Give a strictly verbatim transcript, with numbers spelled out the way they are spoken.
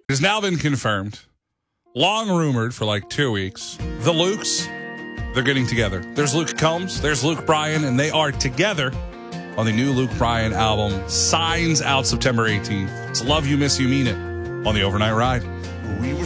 It has now been confirmed, long rumored for like two weeks. The Lukes, they're getting together. There's Luke Combs, there's Luke Bryan, and they are together on the new Luke Bryan album, Signs, out September eighteenth. It's Love You, Miss You, Mean It on the Overnight Ride. We were